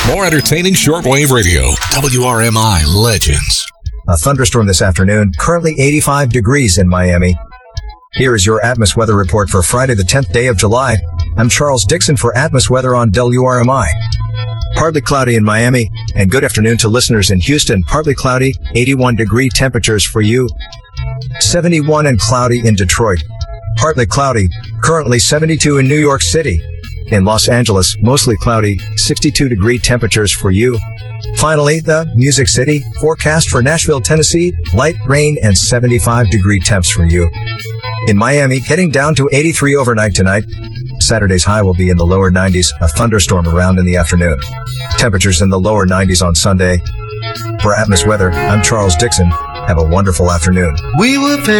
More entertaining shortwave radio. WRMI Legends. A thunderstorm this afternoon, currently 85 degrees in Miami. Here is your Atmos weather report for Friday, the 10th day of July. I'm Charles Dixon for Atmos Weather on WRMI. Partly cloudy in Miami, and good afternoon to listeners in Houston. Partly cloudy, 81-degree temperatures for you. 71 and cloudy in Detroit. Partly cloudy, currently 72 in New York City. In Los Angeles, mostly cloudy, 62-degree temperatures for you. Finally, the Music City, forecast for Nashville, Tennessee, light rain and 75-degree temps for you. In Miami, getting down to 83 overnight tonight. Saturday's high will be in the lower 90s, a thunderstorm around in the afternoon. Temperatures in the lower 90s on Sunday. For Atmos Weather, I'm Charles Dixon. Have a wonderful afternoon. We were